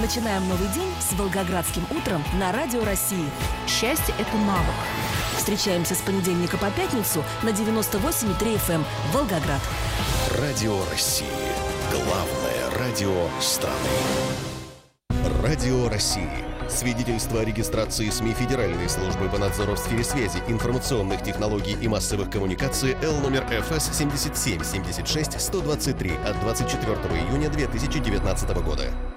Начинаем новый день с Волгоградским утром на Радио России. Счастье – это навык. Встречаемся с понедельника по пятницу на 98,3 FM Волгоград. Радио России. Главное радио страны. Радио России. Свидетельство о регистрации СМИ Федеральной службы по надзору в сфере связи, информационных технологий и массовых коммуникаций Л номер ФС 77 76 123 от 24 июня 2019 года.